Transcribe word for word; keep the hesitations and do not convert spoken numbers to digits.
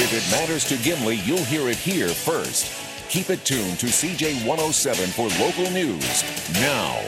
If it matters to Gimli, you'll hear it here first. Keep it tuned to C J one oh seven for local news now.